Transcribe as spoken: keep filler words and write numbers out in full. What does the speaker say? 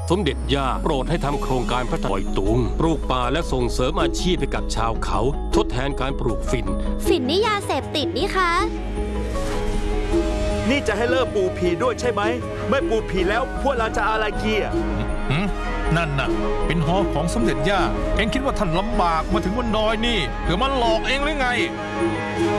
สมเด็จย่าโปรดให้ทำโครงการพัฒนาปอยตุงปลูกป่าและส่งเสริมอาชีพให้กับชาวเขาทดแทนการปลูกฝิ่นฝิ่นนี่ยาเสพติดนี่คะนี่จะให้เลิกปูผีด้วยใช่ไหมไม่ปูผีแล้วพวกเราจะอะไรเกียร์นั่นน่ะเป็นหอของสมเด็จย่าเอ็งคิดว่าท่านลำบากมาถึงบนดอยนี่เผื่อมันหลอกเองหรือไง